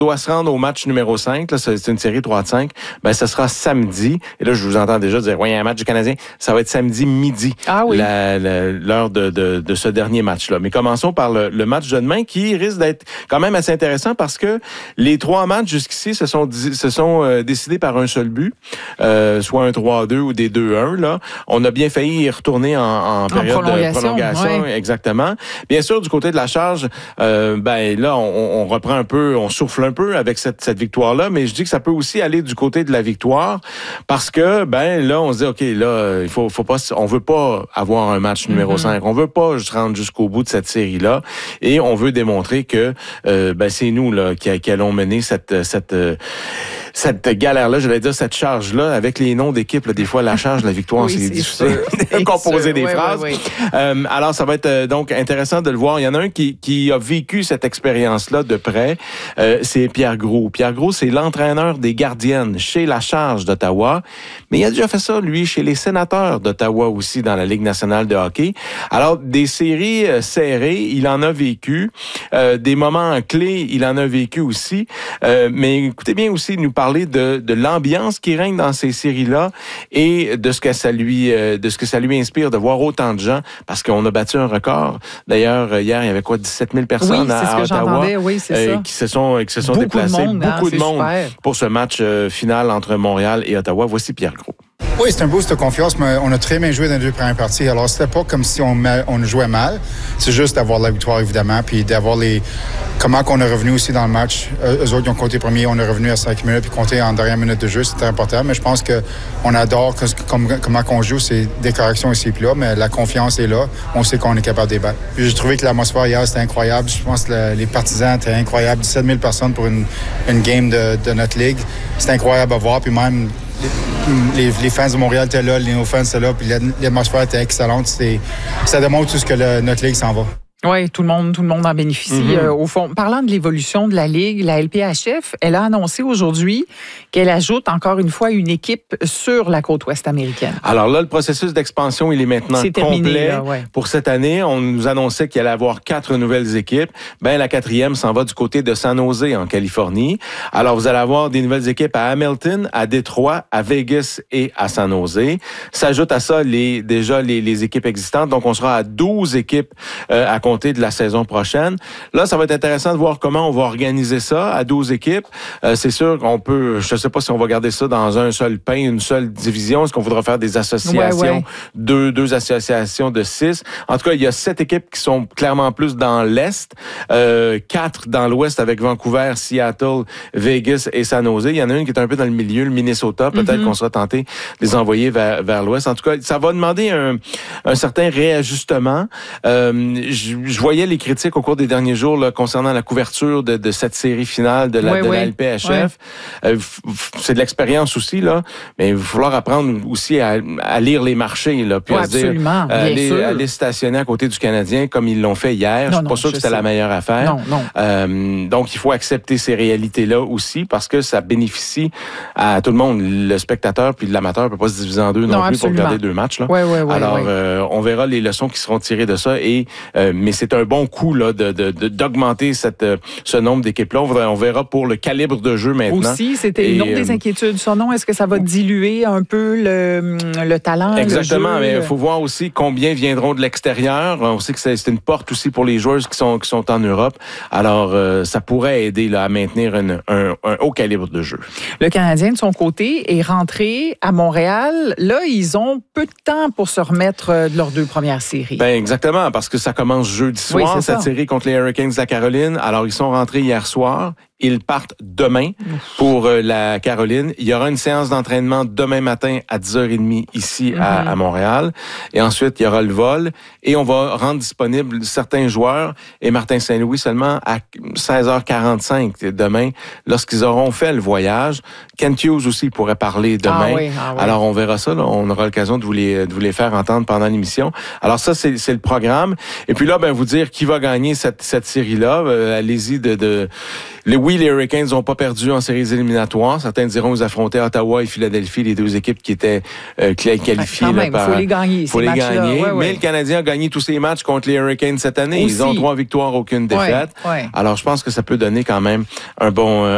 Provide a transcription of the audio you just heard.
doit se rendre au match numéro 5, là, c'est une série 3-5, ben ça sera samedi. Et là, je vous entends déjà dire, il y a un match du Canadien, ça va être samedi midi, l'heure de ce dernier match-là. Mais commençons par le match de demain qui risque d'être quand même assez intéressant parce que les 3 matchs jusqu'ici se sont décidés par un seul but, soit un 3-2 ou des 2-1. Là. On a bien failli y retourner en période de prolongation. Ouais. Exactement. Bien sûr, du côté de la charge, là, on reprend un peu, on souffle un peu avec cette victoire-là, mais je dis que ça peut aussi aller du côté de la victoire parce que, là, on se dit, OK, là, il faut pas, on veut pas avoir un match numéro 5. On veut pas se rendre jusqu'au bout de cette série-là et on veut démontrer que, c'est nous, là, qui allons mener cette galère-là, j'allais dire cette charge-là, avec les noms d'équipes, là, des fois, la charge, la victoire, c'est difficile de composer des phrases. Oui. Alors, ça va être donc intéressant de le voir. Il y en a un qui a vécu cette expérience-là de près, c'est Pierre Gros. Pierre Gros, c'est l'entraîneur des gardiennes chez la Charge d'Ottawa, mais il a déjà fait ça, lui, chez les Sénateurs d'Ottawa aussi, dans la Ligue nationale de hockey. Alors, des séries serrées, il en a vécu. Des moments clés, il en a vécu aussi. Mais écoutez bien aussi, nous parler de l'ambiance qui règne dans ces séries-là et de ce que ça lui inspire de voir autant de gens, parce qu'on a battu un record. D'ailleurs, hier, il y avait 17 000 personnes à Ottawa qui se sont déplacées. Beaucoup de monde pour ce match final entre Montréal et Ottawa. Voici Pierre Gros. Oui, c'est un boost de confiance, mais on a très bien joué dans les 2 premières parties. Alors, c'était pas comme si on jouait mal. C'est juste d'avoir la victoire, évidemment, puis d'avoir comment qu'on est revenu aussi dans le match. Eux autres, ils ont compté premier, on est revenu à 5 minutes, puis compté en dernière minute de jeu, c'était important. Mais je pense qu'on adore comment qu'on joue, c'est des corrections ici et là, mais la confiance est là. On sait qu'on est capable de débattre. Puis j'ai trouvé que l'atmosphère hier, c'était incroyable. Je pense que les partisans étaient incroyables. 17 000 personnes pour une game de notre ligue. C'était incroyable à voir, puis même les fans de Montréal étaient là, nos fans étaient là, puis l'atmosphère était excellente. Ça démontre tout ce que notre ligue s'en va. Oui, tout le monde en bénéficie. Au fond, parlant de l'évolution de la Ligue, la LPHF, elle a annoncé aujourd'hui qu'elle ajoute encore une fois une équipe sur la côte ouest américaine. Alors là, le processus d'expansion, il est maintenant complet. Là, pour cette année. On nous annonçait qu'il allait y avoir 4 nouvelles équipes. La 4e s'en va du côté de San Jose, en Californie. Alors, vous allez avoir des nouvelles équipes à Hamilton, à Détroit, à Vegas et à San Jose. S'ajoute à ça les équipes existantes. Donc, on sera à 12 équipes à compter de la saison prochaine. Là, ça va être intéressant de voir comment on va organiser ça à 12 équipes. C'est sûr qu'on peut, je ne sais pas si on va garder ça dans un seul pain, une seule division. Est-ce qu'on voudra faire des associations, deux associations de 6? En tout cas, il y a 7 équipes qui sont clairement plus dans l'Est, 4 dans l'Ouest avec Vancouver, Seattle, Vegas et San Jose. Il y en a une qui est un peu dans le milieu, le Minnesota. Peut-être qu'on sera tenté de les envoyer vers l'Ouest. En tout cas, ça va demander un certain réajustement. Je voyais les critiques au cours des derniers jours là, concernant la couverture de cette série finale de la LPHF. C'est de l'expérience aussi, là, mais il va falloir apprendre aussi à lire les marchés, là, puis à se dire, aller stationner à côté du Canadien comme ils l'ont fait hier. Je suis pas sûr que c'était la meilleure affaire. Donc, il faut accepter ces réalités-là aussi parce que ça bénéficie à tout le monde. Le spectateur puis l'amateur ne peut pas se diviser en deux non plus pour regarder 2 matchs. Là. Alors, on verra les leçons qui seront tirées de ça. Mais c'est un bon coup là, d'augmenter ce nombre d'équipes-là. On verra pour le calibre de jeu maintenant. Aussi, c'était une autre des inquiétudes. Son nom, est-ce que ça va diluer un peu le talent? Exactement, mais il faut voir aussi combien viendront de l'extérieur. On sait que c'est une porte aussi pour les joueurs qui sont en Europe. Alors, ça pourrait aider là, à maintenir un haut calibre de jeu. Le Canadien, de son côté, est rentré à Montréal. Là, ils ont peu de temps pour se remettre de leurs 2 premières séries. Exactement, parce que ça commence jeudi soir, cette série contre les Hurricanes de la Caroline. Alors, ils sont rentrés hier soir. Ils partent demain pour la Caroline. Il y aura une séance d'entraînement demain matin à 10h30 ici à Montréal. Et ensuite, il y aura le vol. Et on va rendre disponible certains joueurs et Martin Saint-Louis seulement à 16h45 demain lorsqu'ils auront fait le voyage. Kent Hughes aussi pourrait parler demain. Alors, on verra ça. Là. On aura l'occasion de vous les faire entendre pendant l'émission. Alors ça, c'est le programme. Et puis là, vous dire qui va gagner cette série-là. Allez-y les Hurricanes n'ont pas perdu en séries éliminatoires. Certains diront qu'ils affrontaient Ottawa et Philadelphie, les 2 équipes qui étaient qualifiées. Il faut les gagner. Mais le Canadien a gagné tous ses matchs contre les Hurricanes cette année. Aussi. Ils ont 3 victoires, aucune défaite. Alors, je pense que ça peut donner quand même un bon